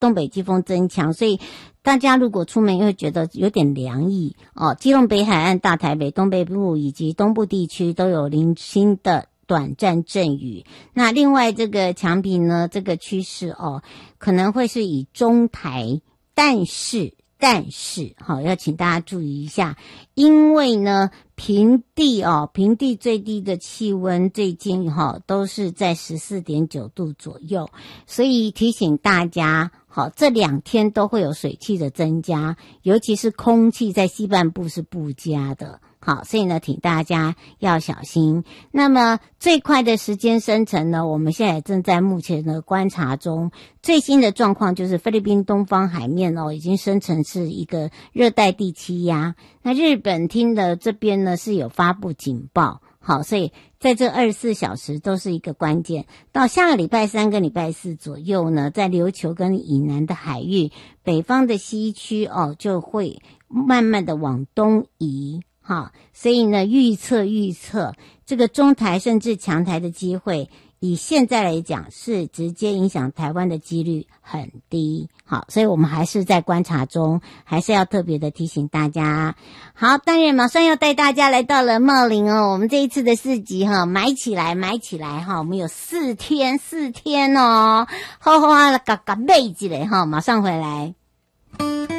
东北季风增强，所以大家如果出门会觉得有点凉意哦。基隆北海岸、大台北、东北部以及东部地区都有零星的短暂阵雨。那另外这个强比呢，这个趋势哦，可能会是以中台，但是要请大家注意一下，因为呢平地最低的气温最近都是在 14.9 度左右，所以提醒大家这2天都会有水汽的增加，尤其是空气在西半部是不佳的。好，所以呢，请大家要小心。那么最快的时间生成呢，我们现在正在目前的观察中。最新的状况就是菲律宾东方海面已经生成是一个热带低气压。那日本厅的这边呢是有发布警报。好，所以在这24小时都是一个关键。到下个礼拜3跟礼拜4左右呢，在琉球跟以南的海域，北方的西区就会慢慢的往东移。好，所以呢，预测这个中台甚至强台的机会，以现在来讲是直接影响台湾的几率很低。好，所以我们还是在观察中，还是要特别的提醒大家。好，当然马上要带大家来到了茂林我们这一次的4集买起来我们有4天好好啊，嘎嘎买一下马上回来。